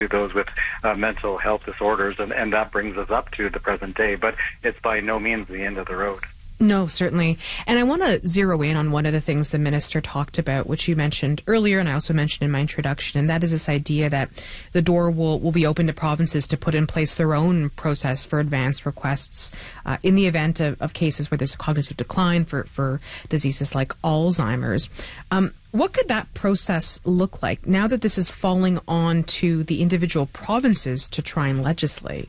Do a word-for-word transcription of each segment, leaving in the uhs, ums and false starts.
those with uh, mental health disorders, and, and that brings us up to the present day. But it's by no means the end of the road. No, certainly. And I want to zero in on one of the things the minister talked about, which you mentioned earlier, and I also mentioned in my introduction, and that is this idea that the door will, will be open to provinces to put in place their own process for advance requests uh, in the event of, of cases where there's a cognitive decline for, for diseases like Alzheimer's. Um, what could that process look like now that this is falling on to the individual provinces to try and legislate?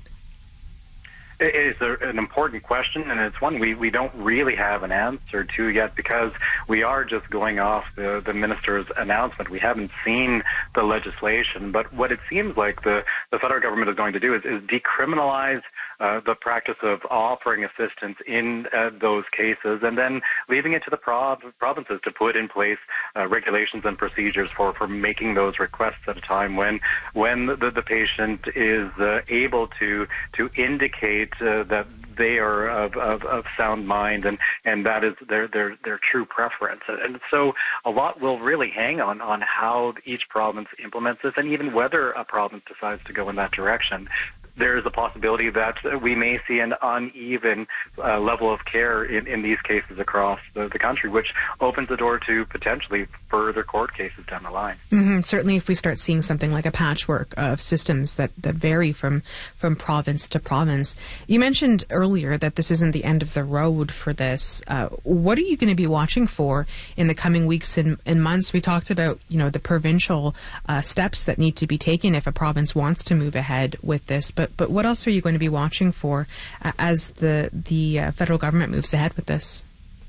It is a, an important question, and it's one we, we don't really have an answer to yet, because we are just going off the, the minister's announcement. We haven't seen the legislation, but what it seems like the, the federal government is going to do is, is decriminalize uh, the practice of offering assistance in uh, those cases, and then leaving it to the prov- provinces to put in place uh, regulations and procedures for, for making those requests at a time when when the, the patient is uh, able to to indicate Uh, that they are of, of, of sound mind, and, and that is their, their, their true preference. And so a lot will really hang on, on how each province implements this, and even whether a province decides to go in that direction. There is a possibility that we may see an uneven uh, level of care in, in these cases across the, the country, which opens the door to potentially further court cases down the line. Mm-hmm. Certainly if we start seeing something like a patchwork of systems that, that vary from, from province to province. You mentioned earlier that this isn't the end of the road for this. Uh, what are you going to be watching for in the coming weeks and, and months? We talked about, you know, the provincial uh, steps that need to be taken if a province wants to move ahead with this, but But, but what else are you going to be watching for uh, as the, the uh, federal government moves ahead with this?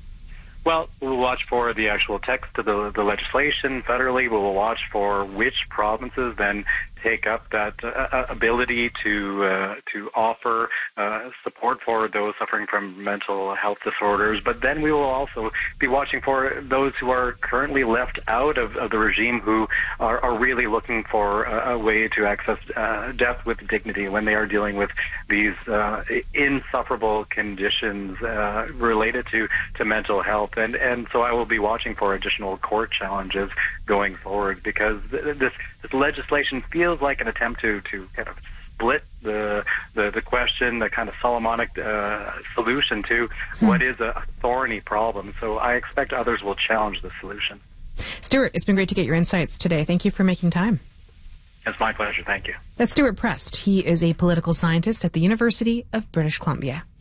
Well, we'll watch for the actual text of the, the legislation federally. We will watch for which provinces then take up that uh, ability to uh, to offer uh, support for those suffering from mental health disorders. But then we will also be watching for those who are currently left out of, of the regime, who are, are really looking for a, a way to access uh, death with dignity when they are dealing with these uh, insufferable conditions uh, related to, to mental health. And, and so I will be watching for additional court challenges going forward, because th- this, this legislation feels like an attempt to, to kind of split the, the, the question, the kind of Solomonic uh, solution to hmm. what is a thorny problem. So I expect others will challenge the solution. Stuart, it's been great to get your insights today. Thank you for making time. It's my pleasure. Thank you. That's Stuart Prest. He is a political scientist at the University of British Columbia.